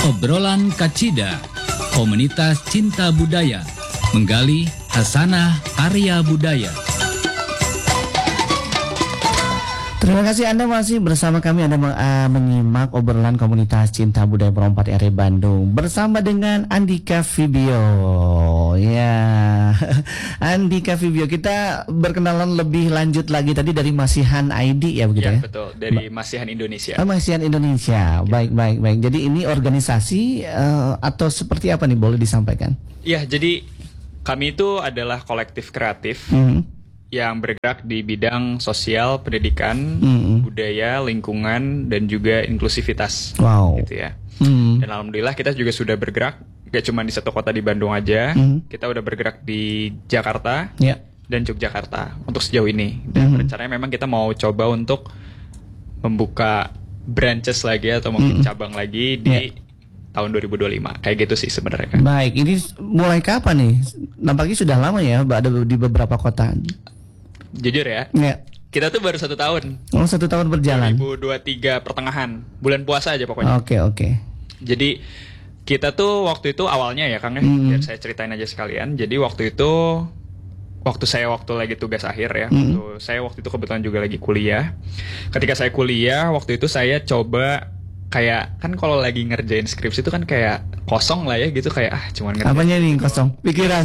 Obrolan Kacida, komunitas cinta budaya, menggali hasanah karya budaya. Terima kasih Anda masih bersama kami. Anda menyimak obrolan komunitas cinta budaya Perompak RI Bandung bersama dengan Andika Vibio. Ya, Andika Vibio. Kita berkenalan lebih lanjut lagi tadi dari Masihan ID ya begitu ya? Ya betul, dari Masihan Indonesia. Masihan Indonesia. Baik. Jadi ini organisasi atau seperti apa nih, boleh disampaikan? Ya, jadi kami itu adalah kolektif kreatif yang bergerak di bidang sosial, pendidikan, budaya, lingkungan, dan juga inklusivitas. Wow. Gitu ya. Dan alhamdulillah kita juga sudah bergerak, gak cuma di satu kota di Bandung aja, kita udah bergerak di Jakarta dan Yogyakarta untuk sejauh ini. Dan rencananya memang kita mau coba untuk membuka branches lagi atau mungkin cabang lagi di tahun 2025. Kayak gitu sih sebenarnya kan. Baik, ini mulai kapan nih? Nampaknya sudah lama ya, ada di beberapa kota. Jujur ya, kita tuh baru 1 tahun. Oh, 1 tahun berjalan. 2023 pertengahan, bulan puasa aja pokoknya. Oke. Jadi kita tuh waktu itu awalnya ya Kang ya, biar saya ceritain aja sekalian. Jadi waktu itu, waktu lagi tugas akhir ya, waktu itu kebetulan juga lagi kuliah. Ketika saya kuliah, waktu itu saya coba kayak, kan kalau lagi ngerjain skripsi itu kan kayak kosong lah ya gitu, kayak cuman ngerjain. Apanya nih kosong? Pikiran.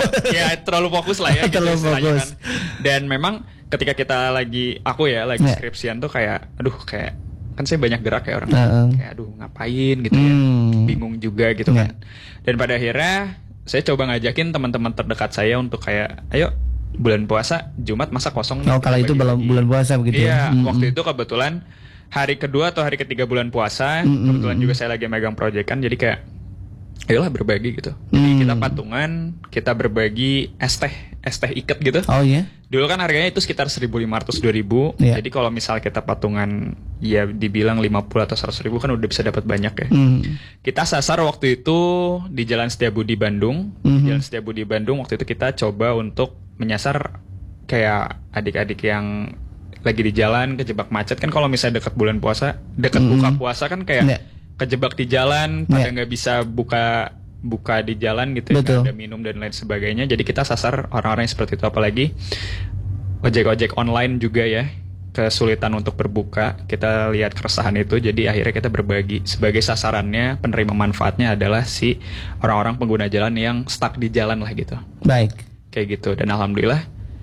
Ya terlalu fokus lah ya gitu. Terlalu fokus. Kan. Dan memang ketika kita lagi skripsian tuh kayak aduh, kayak kan saya banyak gerak ya orang, kayak aduh ngapain gitu ya, bingung juga gitu kan. Dan pada akhirnya saya coba ngajakin teman-teman terdekat saya untuk kayak ayo bulan puasa Jumat masa kosong nih. Oh, kalau itu belum bulan puasa begitu ya. Iya, waktu itu kebetulan hari kedua atau hari ketiga bulan puasa, kebetulan juga saya lagi megang proyekan, jadi kayak ayolah berbagi gitu. Jadi kita patungan, kita berbagi es teh ikat gitu. Oh iya. Dulu kan harganya itu sekitar 1.500-2.000. Jadi kalau misal kita patungan ya dibilang 50 atau 100.000 kan udah bisa dapat banyak ya. Kita sasar waktu itu di Jalan Setiabudi Bandung. Jalan Setiabudi Bandung waktu itu kita coba untuk menyasar kayak adik-adik yang lagi di jalan kejebak macet. Kan kalau misalnya dekat bulan puasa, dekat buka puasa kan kayak kejebak di jalan, pada nggak bisa buka di jalan gitu ya, ada minum dan lain sebagainya. Jadi kita sasar orang-orang yang seperti itu, apalagi ojek-ojek online juga ya, kesulitan untuk berbuka. Kita lihat keresahan itu, jadi akhirnya kita berbagi. Sebagai sasarannya, penerima manfaatnya adalah si orang-orang pengguna jalan yang stuck di jalan lah gitu. Baik. Kayak gitu. Dan alhamdulillah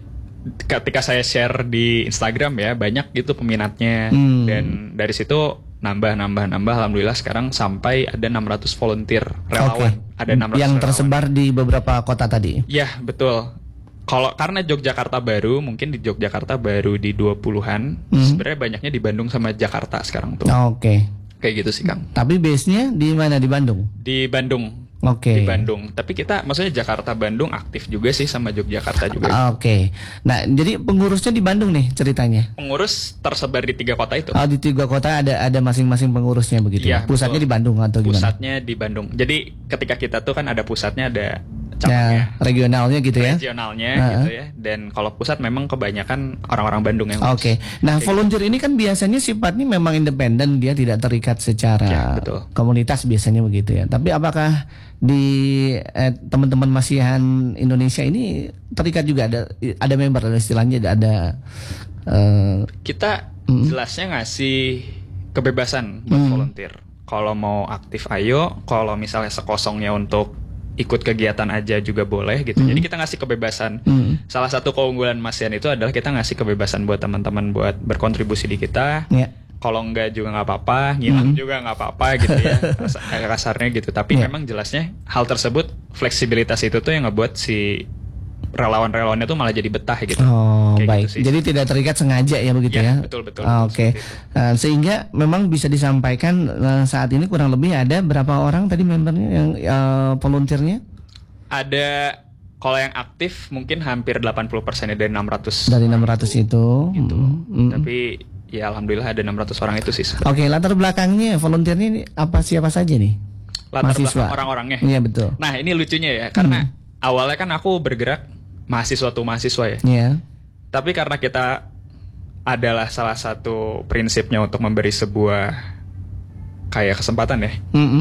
ketika saya share di Instagram ya, banyak gitu peminatnya. Dan dari situ nambah alhamdulillah sekarang sampai ada 600 volunteer relawan. Ada 600 yang relawan tersebar di beberapa kota tadi. Ya, betul. Karena Yogyakarta baru, mungkin di Yogyakarta baru di 20-an. Sebenarnya banyaknya di Bandung sama Jakarta sekarang tuh. Oke. Kayak gitu sih, Kang. Tapi base-nya di mana, di Bandung? Di Bandung. Oke. Di Bandung. Tapi kita maksudnya Jakarta Bandung aktif juga sih, sama Yogyakarta juga. Oke. Nah, jadi pengurusnya di Bandung nih ceritanya. Pengurus tersebar di 3 kota itu. Oh, di 3 kota ada masing-masing pengurusnya begitu. Ya, pusatnya betul. di Bandung atau gimana? Pusatnya di Bandung. Jadi ketika kita tuh kan ada pusatnya, ada cabangnya. Regionalnya gitu ya. Regionalnya gitu ya. Dan kalau pusat memang kebanyakan orang-orang Bandung yang Oke. Nah, volunteer ini kan biasanya sifatnya memang independen, dia tidak terikat secara komunitas biasanya begitu ya. Tapi apakah di teman-teman Masihan Indonesia ini terikat juga, ada member, ada istilahnya, ada kita jelasnya ngasih kebebasan buat volunteer. Kalau mau aktif ayo, kalau misalnya sekosongnya untuk ikut kegiatan aja juga boleh gitu. Jadi kita ngasih kebebasan. Salah satu keunggulan Masihan itu adalah kita ngasih kebebasan buat teman-teman buat berkontribusi di kita. Kalau enggak juga nggak apa-apa, ngilang juga nggak apa-apa gitu ya, kasarnya gitu. Tapi memang jelasnya hal tersebut, fleksibilitas itu tuh yang ngebuat si relawan-relawannya tuh malah jadi betah gitu. Oh, kayak baik. Gitu sih. Jadi tidak terikat sengaja ya begitu ya? Betul. Oke. Sehingga memang bisa disampaikan saat ini kurang lebih ada berapa orang tadi membernya yang volunteernya? Ada, kalau yang aktif mungkin hampir 80% dari 600. Dari 600 itu. Gitu. Tapi ya alhamdulillah ada 600 orang itu sih. Oke, latar belakangnya volunteernya ini siapa saja nih? Latar mahasiswa. belakang orang-orangnya. Iya betul. Nah ini lucunya ya, karena awalnya kan aku bergerak mahasiswa ya. Iya. Tapi karena kita adalah salah satu prinsipnya untuk memberi sebuah kayak kesempatan ya.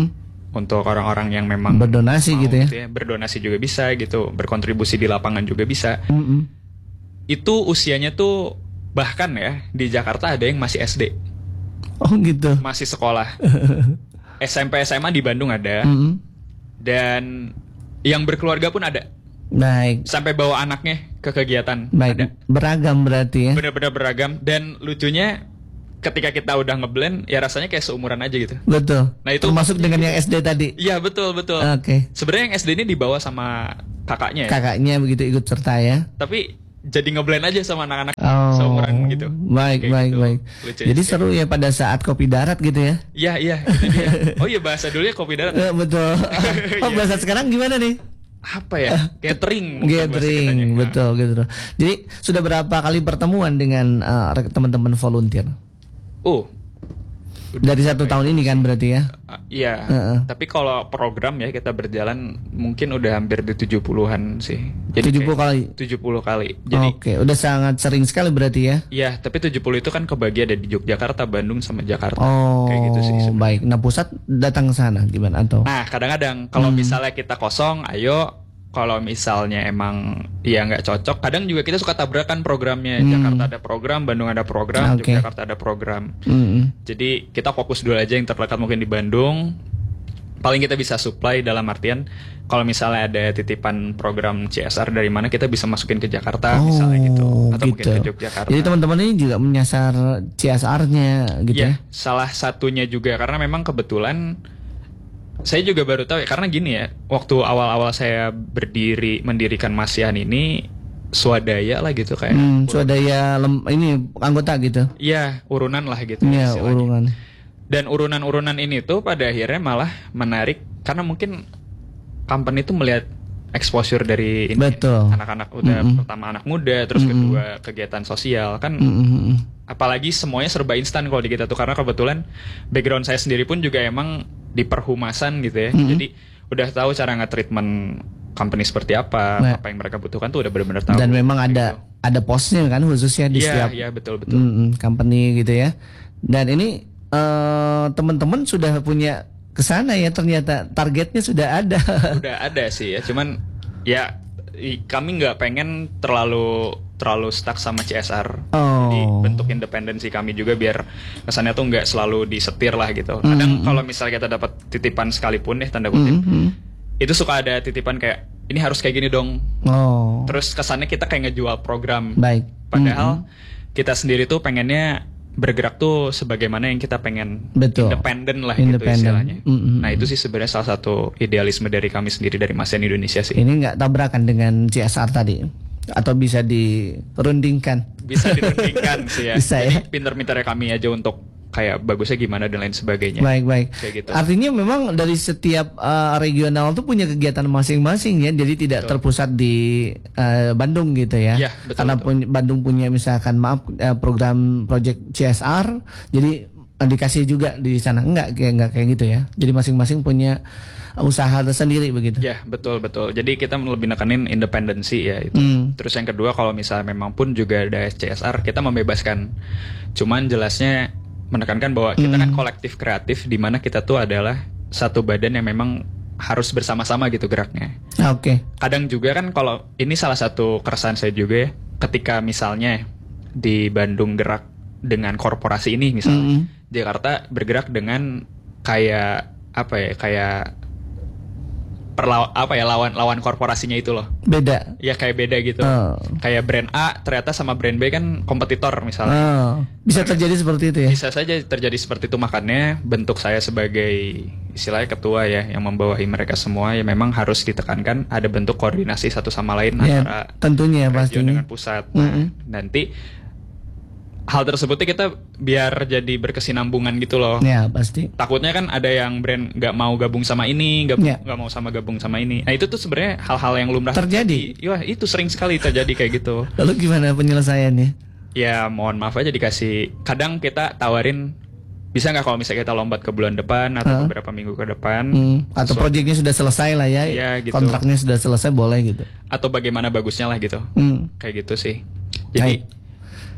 untuk orang-orang yang memang berdonasi mau, gitu ya. Berdonasi juga bisa gitu, berkontribusi di lapangan juga bisa. Itu usianya tuh bahkan ya di Jakarta ada yang masih SD. Oh gitu. Masih sekolah. SMP SMA di Bandung ada. Dan yang berkeluarga pun ada. Baik. Sampai bawa anaknya ke kegiatan. Baik. Ada. Beragam berarti ya. Benar-benar beragam. Dan lucunya ketika kita udah ngeblend ya rasanya kayak seumuran aja gitu. Betul. Nah itu termasuk dengan yang SD tadi. Iya betul. Oke. Sebenarnya yang SD ini dibawa sama kakaknya ya. Kakaknya begitu ikut serta ya. Tapi jadi ngeblend aja sama anak-anak seumuran gitu. Baik. Lucu Jadi seru ya pada saat kopi darat gitu ya. Iya. Itu dia. Oh iya bahasa dulunya kopi darat. Betul. Oh bahasa sekarang gimana nih? Apa ya? Gathering. Betul gitu. Jadi sudah berapa kali pertemuan dengan teman-teman volunteer? Dari 1 tahun ini kan berarti ya? Iya. Tapi kalau program ya kita berjalan mungkin udah hampir di 70-an sih. Jadi 70 kali? 70 kali. Jadi, Oke, udah sangat sering sekali berarti ya? Iya, tapi 70 itu kan kebagi ada di Yogyakarta, Bandung sama Jakarta. Oh, kayak gitu sih sebenarnya. Baik. Nah pusat datang ke sana gimana atau? Nah kadang-kadang kalau misalnya kita kosong, ayo. Kalau misalnya emang ya nggak cocok, kadang juga kita suka tabrakan programnya. Jakarta ada program, Bandung ada program, Yogyakarta ada program. Jadi kita fokus dulu aja yang terdekat mungkin di Bandung. Paling kita bisa supply dalam artian kalau misalnya ada titipan program CSR dari mana kita bisa masukin ke Jakarta misalnya gitu, atau mungkin ke Yogyakarta. Jadi teman-teman ini juga menyasar CSR-nya gitu ya? Salah satunya juga karena memang kebetulan saya juga baru tahu ya, karena gini ya, waktu awal-awal saya mendirikan Masihan ini swadaya lah gitu kayak. Swadaya ini anggota gitu. Iya, urunan lah gitu. Iya, urunan. Dan urunan-urunan ini tuh pada akhirnya malah menarik karena mungkin company itu melihat exposure dari ini, anak-anak udah pertama anak muda, terus kedua kegiatan sosial kan. Apalagi semuanya serba instan kalau di kita tuh, karena kebetulan background saya sendiri pun juga emang di perhumasan gitu ya. Jadi udah tahu cara nge-treatment company seperti apa yang mereka butuhkan tuh udah benar-benar tahu. Dan memang ada posnya kan khususnya di setiap betul. Company gitu ya. Dan ini teman-teman sudah punya kesana ya, ternyata targetnya sudah ada. Udah ada sih ya, cuman ya kami nggak pengen terlalu stuck sama CSR. Jadi bentuk independensi kami juga biar kesannya tuh nggak selalu disetir lah gitu. Kadang kalau misalnya kita dapat titipan sekalipun tanda kutip, itu suka ada titipan kayak ini harus kayak gini dong. Terus kesannya kita kayak ngejual program. Baik. Padahal kita sendiri tuh pengennya bergerak tuh sebagaimana yang kita pengen, independen lah gitu istilahnya. Nah itu sih sebenarnya salah satu idealisme dari kami sendiri dari Masihan Indonesia sih. Ini nggak tabrakan dengan CSR tadi? Atau bisa dirundingkan? Bisa dirundingkan sih ya. Bisa ya. Jadi pinter-pinternya kami aja untuk kayak bagusnya gimana dan lain sebagainya. Baik. Kayak gitu. Artinya memang dari setiap regional tuh punya kegiatan masing-masing ya. Jadi tidak terpusat di Bandung gitu ya. Iya, betul. Karena Bandung punya misalkan program project CSR, jadi dikasih juga di sana. Enggak kayak gitu ya. Jadi masing-masing punya usaha tersendiri begitu. Ya betul. Jadi kita lebih nekanin independensi ya itu. Terus yang kedua kalau misalnya memang pun juga ada CSR, kita membebaskan. Cuman jelasnya menekankan bahwa kita kan kolektif kreatif di mana kita tuh adalah satu badan yang memang harus bersama-sama gitu geraknya. Kadang juga kan kalau ini salah satu keresahan saya juga ya, ketika misalnya di Bandung gerak dengan korporasi ini misalnya, Jakarta bergerak dengan kayak lawan korporasinya itu loh. Beda. Ya kayak beda gitu. Kayak brand A ternyata sama brand B kan kompetitor misalnya. Bisa terjadi seperti itu ya. Bisa saja terjadi seperti itu, makanya bentuk saya sebagai istilahnya ketua ya yang membawahi mereka semua ya memang harus ditekankan ada bentuk koordinasi satu sama lain antara tentunya region pastinya dengan pusat. Nah, nanti hal tersebutnya kita biar jadi berkesinambungan gitu loh. Ya pasti. Takutnya kan ada yang brand nggak mau gabung sama ini, nggak mau gabung sama ini. Nah itu tuh sebenarnya hal-hal yang lumrah terjadi. Wah itu sering sekali terjadi kayak gitu. Lalu gimana penyelesaiannya? Ya mohon maaf aja dikasih. Kadang kita tawarin, bisa nggak kalau misalnya kita lombat ke bulan depan atau beberapa minggu ke depan. Atau proyeknya sudah selesai lah ya. Gitu. Kontraknya sudah selesai boleh gitu. Atau bagaimana bagusnya lah gitu. Kayak gitu sih. Jadi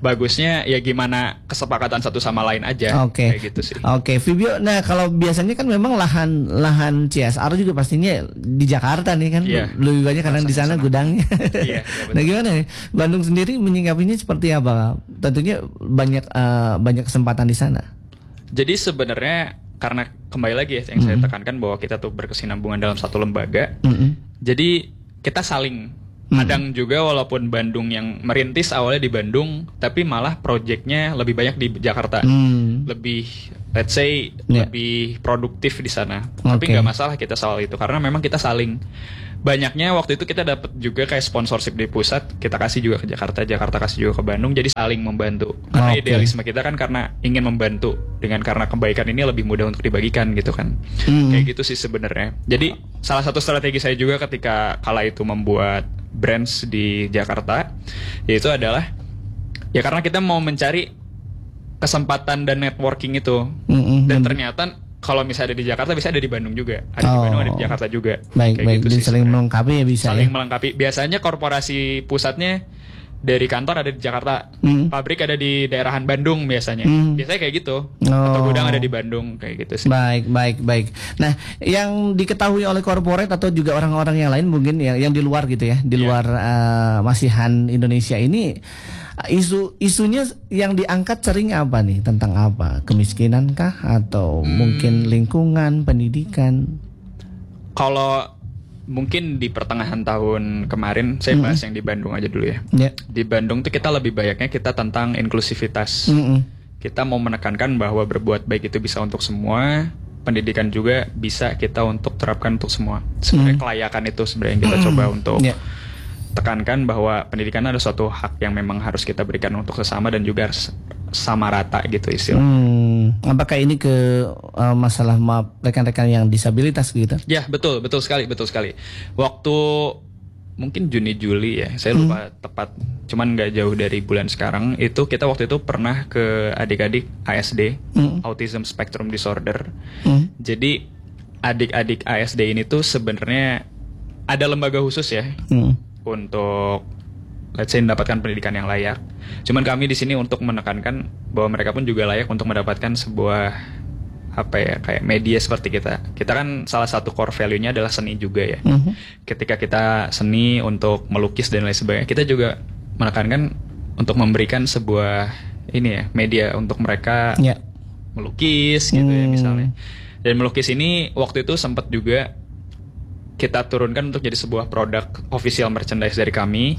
bagusnya ya gimana kesepakatan satu sama lain aja. Kayak gitu sih. Vibio. Nah, kalau biasanya kan memang lahan CSR juga pastinya di Jakarta nih kan, lebih banyak karena di sana gudangnya. Nah, gimana nih Bandung sendiri menyingkapinya seperti apa? Tentunya banyak kesempatan di sana. Jadi sebenarnya karena kembali lagi ya yang saya tekankan bahwa kita tuh berkesinambungan dalam satu lembaga. Jadi kita saling kadang juga walaupun Bandung yang merintis awalnya di Bandung, tapi malah proyeknya lebih banyak di Jakarta. Lebih let's say lebih produktif di sana. Tapi nggak masalah kita soal itu karena memang kita saling. Banyaknya waktu itu kita dapat juga kayak sponsorship di pusat, kita kasih juga ke Jakarta, Jakarta kasih juga ke Bandung, jadi saling membantu. Karena idealisme kita kan karena ingin membantu, karena kebaikan ini lebih mudah untuk dibagikan gitu kan. Kayak gitu sih sebenarnya. Jadi salah satu strategi saya juga ketika kala itu membuat brands di Jakarta, yaitu adalah ya karena kita mau mencari kesempatan dan networking itu. Dan ternyata kalau misalnya ada di Jakarta bisa ada di Bandung juga, ada di Bandung, ada di Jakarta juga. Baik, gitu saling melengkapi ya bisa. Saling melengkapi. Biasanya korporasi pusatnya dari kantor ada di Jakarta, pabrik ada di daerahan Bandung biasanya. Biasanya kayak gitu. Atau gudang ada di Bandung kayak gitu sih. Baik. Nah, yang diketahui oleh korporat atau juga orang-orang yang lain mungkin yang di luar gitu ya, di luar masihan Indonesia ini. Isunya yang diangkat sering apa nih? Tentang apa? Kemiskinan kah? Atau mungkin lingkungan, pendidikan? Kalau mungkin di pertengahan tahun kemarin, saya bahas yang di Bandung aja dulu ya. Di Bandung tuh kita lebih banyaknya kita tentang inklusivitas. Kita mau menekankan bahwa berbuat baik itu bisa untuk semua. Pendidikan juga bisa kita untuk terapkan untuk semua. Sebenarnya kelayakan itu sebenarnya yang kita coba untuk tekankan bahwa pendidikan adalah suatu hak yang memang harus kita berikan untuk sesama dan juga harus sama rata gitu istilahnya. Apakah ini ke masalah rekan-rekan yang disabilitas gitu? Ya betul sekali. Waktu mungkin Juni-Juli ya, saya lupa tepat, cuman nggak jauh dari bulan sekarang itu kita waktu itu pernah ke adik-adik ASD, Autism Spectrum Disorder. Jadi adik-adik ASD ini tuh sebenarnya ada lembaga khusus ya. Untuk let's say mendapatkan pendidikan yang layak. Cuman kami di sini untuk menekankan bahwa mereka pun juga layak untuk mendapatkan sebuah kayak media seperti kita. Kita kan salah satu core value-nya adalah seni juga ya. Ketika kita seni untuk melukis dan lain sebagainya, kita juga menekankan untuk memberikan sebuah media untuk mereka melukis gitu ya misalnya. Dan melukis ini waktu itu sempat juga kita turunkan untuk jadi sebuah produk official merchandise dari kami.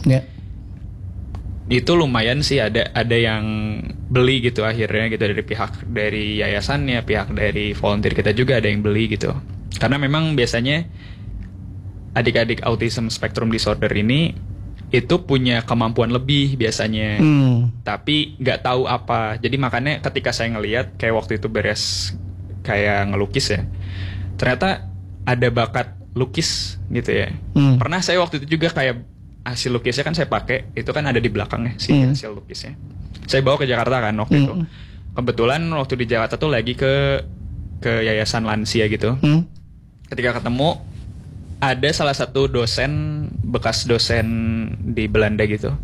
Itu lumayan sih ada yang beli gitu akhirnya gitu dari yayasannya, pihak dari volunteer kita juga ada yang beli gitu. Karena memang biasanya adik-adik Autism Spectrum Disorder ini itu punya kemampuan lebih biasanya, tapi nggak tahu apa. Jadi makanya ketika saya ngelihat kayak waktu itu beres kayak ngelukis ya, ternyata ada bakat lukis gitu ya. Pernah saya waktu itu juga kayak hasil lukisnya kan saya pakai, itu kan ada di belakangnya hasil lukisnya. Saya bawa ke Jakarta kan waktu itu. Kebetulan waktu di Jakarta tuh lagi ke yayasan lansia gitu. Ketika ketemu ada salah satu bekas dosen di Belanda gitu.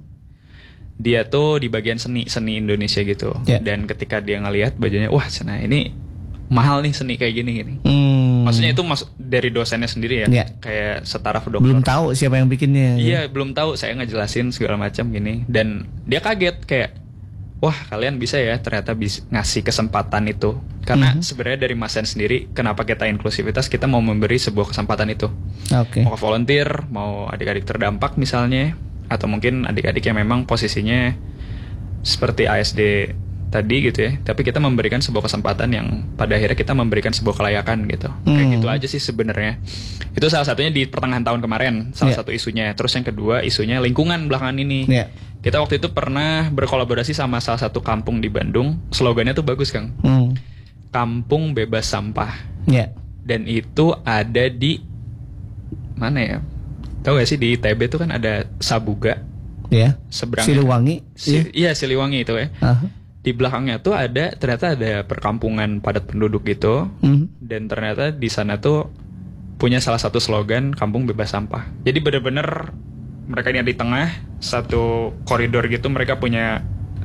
Dia tuh di bagian seni Indonesia gitu. Dan ketika dia ngelihat bajunya, wah cina ini mahal nih seni kayak gini. Maksudnya itu dari dosennya sendiri ya, kayak setaraf dokter. Belum tahu siapa yang bikinnya. Iya, belum tahu. Saya ngejelasin segala macam gini, dan dia kaget kayak, wah kalian bisa ya ternyata bisa ngasih kesempatan itu. Karena sebenarnya dari Mas Sen sendiri, kenapa kita inklusivitas, kita mau memberi sebuah kesempatan itu. Mau volunteer, mau adik-adik terdampak misalnya, atau mungkin adik-adik yang memang posisinya seperti ASD tadi gitu ya, tapi kita memberikan sebuah kesempatan yang pada akhirnya kita memberikan sebuah kelayakan gitu. Kayak gitu aja sih sebenarnya. Itu salah satunya di pertengahan tahun kemarin, salah satu isunya. Terus yang kedua isunya lingkungan belakangan ini. Kita waktu itu pernah berkolaborasi sama salah satu kampung di Bandung. Slogannya tuh bagus Kang, kampung bebas sampah. Dan itu ada di mana ya? Tahu gak sih di ITB itu kan ada Sabuga. Seberang Siliwangi. Iya Siliwangi itu ya. Di belakangnya tuh ternyata ada perkampungan padat penduduk gitu. Dan ternyata di sana tuh punya salah satu slogan kampung bebas sampah. Jadi benar-benar mereka ini di tengah satu koridor gitu, mereka punya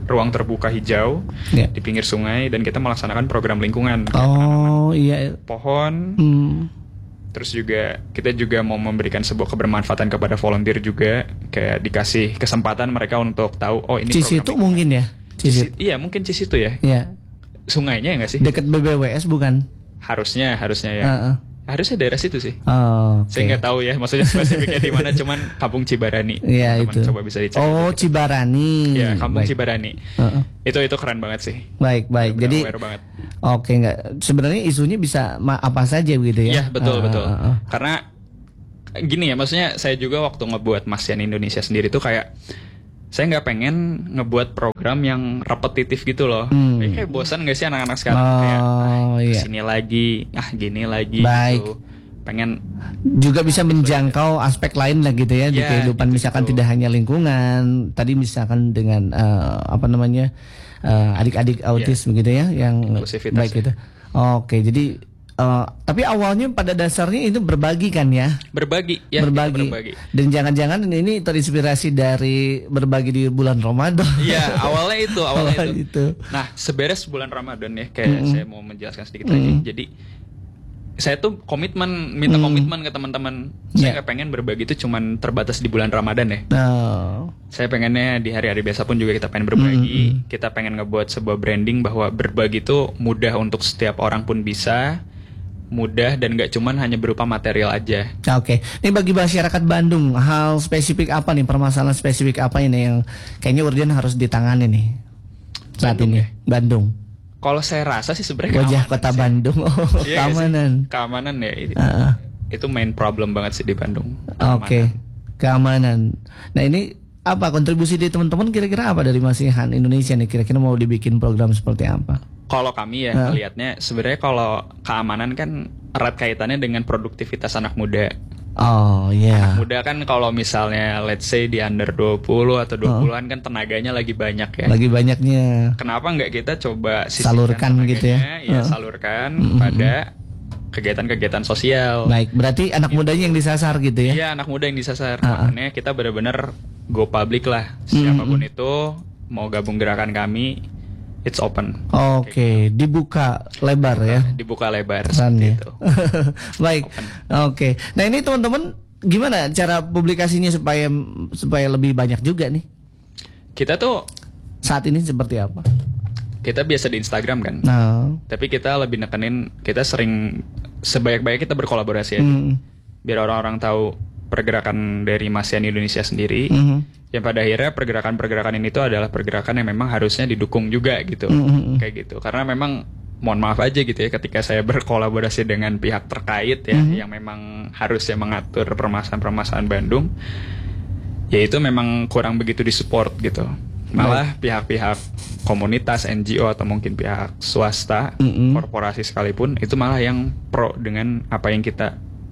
ruang terbuka hijau di pinggir sungai, dan kita melaksanakan program lingkungan. Iya. Pohon. Terus juga kita juga mau memberikan sebuah kebermanfaatan kepada volunteer juga, kayak dikasih kesempatan mereka untuk tahu ini Cisitu mungkin ya. Iya, mungkin Cisitu ya. Iya. Sungainya ya nggak sih? Dekat BBWS bukan? Harusnya ya. Harusnya daerah situ sih. Saya nggak tahu ya, maksudnya spesifiknya di mana, cuman Kampung Cibarani. Iya, itu. Coba bisa dicek. Cibarani. Iya, Kampung Cibarani. Itu keren banget sih. Baik. Jadi banget. Nggak. Sebenarnya isunya bisa apa saja gitu ya? Iya, betul. Karena gini ya, maksudnya saya juga waktu ngebuat Masian Indonesia sendiri tuh kayak saya nggak pengen ngebuat program yang repetitif gitu loh. Kayak bosan nggak sih anak-anak sekarang kayak sini lagi, gini lagi. Baik. Gitu. Pengen juga bisa menjangkau aspek lain lah gitu ya di kehidupan, misalkan tidak hanya lingkungan. Tadi misalkan dengan adik-adik autis begitu ya, yang baik gitu. Oke, jadi tapi awalnya pada dasarnya itu berbagi kan ya? Berbagi. Dan jangan-jangan ini terinspirasi dari berbagi di bulan Ramadan. Iya, awalnya itu. Nah, seberes bulan Ramadan ya, kayak saya mau menjelaskan sedikit lagi. Jadi saya tuh minta komitmen ke teman-teman. Saya nggak pengen berbagi itu cuman terbatas di bulan Ramadan ya. Saya pengennya di hari-hari biasa pun juga kita pengen berbagi. Kita pengen ngebuat sebuah branding bahwa berbagi itu mudah untuk setiap orang pun bisa. Mudah dan gak cuman hanya berupa material aja. Oke. Ini bagi masyarakat Bandung, hal spesifik apa nih, permasalahan spesifik apa ini yang kayaknya urgent harus ditangani nih saat Bandung ini? Ya? Bandung. Kalau saya rasa sih sebenarnya wajah kota sih. Bandung. Keamanan ya. Itu main problem banget sih di Bandung. Oke. Keamanan. Nah, ini apa kontribusi dari teman-teman kira-kira apa dari Masihan Indonesia nih, kira-kira mau dibikin program seperti apa? Kalau kami ya melihatnya sebenarnya kalau keamanan kan erat kaitannya dengan produktivitas anak muda. Anak muda kan kalau misalnya let's say di under 20 atau 20-an kan tenaganya lagi banyak ya. Lagi banyaknya. Kenapa nggak kita coba salurkan gitu ya? Salurkan pada kegiatan-kegiatan sosial. Baik, berarti anak mudanya yang disasar gitu ya? Iya, anak muda yang disasar. Makanya kita benar-benar go public lah. Siapapun itu mau gabung gerakan kami, it's open. Oke, dibuka lebar ya. Dibuka lebar gitu. Baik. Oke. Nah, ini teman-teman gimana cara publikasinya supaya lebih banyak juga nih? Kita tuh saat ini seperti apa? Kita biasa di Instagram kan. Tapi kita lebih nekenin, kita sering sebaik-baik kita berkolaborasi aja. Biar orang-orang tahu pergerakan dari Masian Indonesia sendiri. Yang pada akhirnya pergerakan-pergerakan ini tuh adalah pergerakan yang memang harusnya didukung juga gitu. Kayak gitu. Karena memang mohon maaf aja gitu ya, ketika saya berkolaborasi dengan pihak terkait ya yang memang harusnya mengatur permasalahan-permasalahan Bandung, ya itu memang kurang begitu disupport gitu. Malah pihak-pihak komunitas, NGO atau mungkin pihak swasta, korporasi sekalipun, itu malah yang pro dengan apa yang kita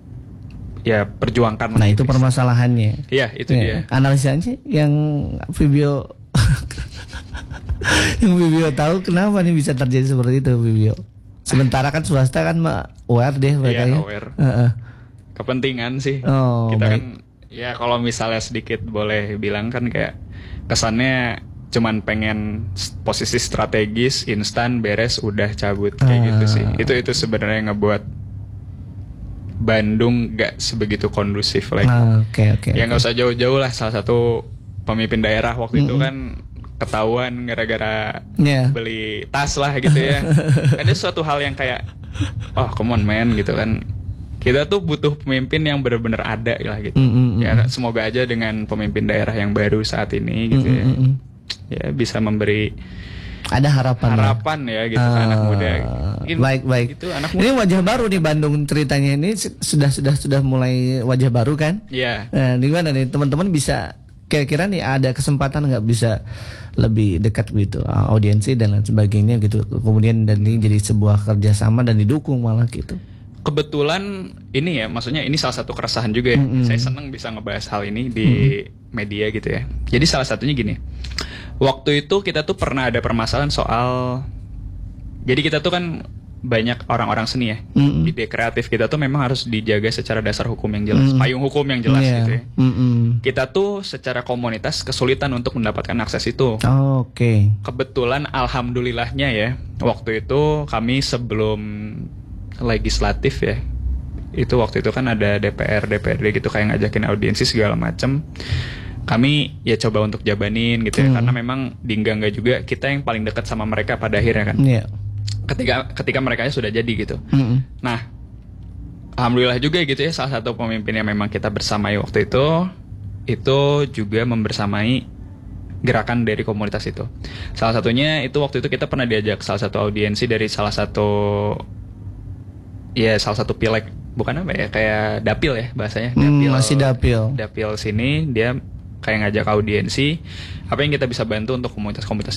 perjuangkan. Nah, itu permasalahannya. Iya, itu dia. Analisanya yang Vibio yang Vibio tahu kenapa nih bisa terjadi seperti itu, Vibio. Sementara kan swasta kan aware deh mereka ya. Aware. Kepentingan sih. Kita baik. Kan ya kalau misalnya sedikit boleh bilang kan kayak kesannya cuman pengen posisi strategis, instan, beres, udah cabut kayak gitu sih. Itu sebenarnya ngebuat Bandung gak sebegitu kondusif lagi. Ya nggak usah jauh-jauh lah, salah satu pemimpin daerah waktu itu kan ketahuan gara-gara beli tas lah gitu ya. Ada suatu hal yang kayak come on man gitu kan. Kita tuh butuh pemimpin yang benar-benar ada lah gitu. Ya semoga aja dengan pemimpin daerah yang baru saat ini gitu ya bisa memberi ada harapan ya gitu ke anak muda. Baik. Gitu, anak muda. Ini wajah baru nih Bandung ceritanya, ini sudah mulai wajah baru kan? Iya. Nah, gimana nih teman-teman bisa kira-kira nih ada kesempatan nggak bisa lebih dekat gitu audiensi dan lain sebagainya gitu, kemudian dan ini jadi sebuah kerjasama dan didukung malah gitu. Kebetulan ini ya, maksudnya ini salah satu keresahan juga ya. Saya senang bisa ngebahas hal ini di media gitu ya. Jadi salah satunya gini. Waktu itu kita tuh pernah ada permasalahan soal, jadi kita tuh kan banyak orang-orang seni ya. Ide kreatif kita tuh memang harus dijaga secara dasar hukum yang jelas, payung hukum yang jelas gitu ya. Kita tuh secara komunitas kesulitan untuk mendapatkan akses itu. Oke. Kebetulan alhamdulillahnya ya, waktu itu kami sebelum legislatif ya, itu waktu itu kan ada DPR, DPRD gitu kayak ngajakin audiensi segala macem. Kami ya coba untuk jabanin gitu ya, karena memang Dingga juga kita yang paling dekat sama mereka pada akhirnya kan. Ketika mereka sudah jadi gitu. Nah, alhamdulillah juga gitu ya, salah satu pemimpin yang memang kita bersamai waktu itu juga membersamai gerakan dari komunitas itu. Salah satunya itu waktu itu kita pernah diajak salah satu audiensi dari salah satu pileg, bukan apa ya, kayak dapil ya bahasanya. Dapil, masih dapil. Dapil sini dia kayak ngajak audiensi, apa yang kita bisa bantu untuk komunitas-komunitas